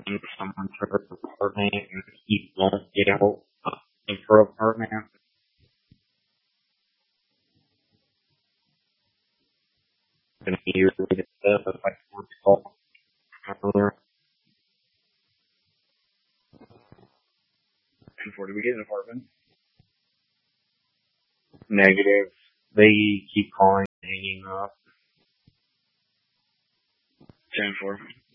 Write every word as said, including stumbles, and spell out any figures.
waiting for someone for their apartment and he won't get out uh, for apartment. And he usually gets stuff if I want to call earlier. ten four, did we get an apartment? Negative. They keep calling, hanging up. ten four.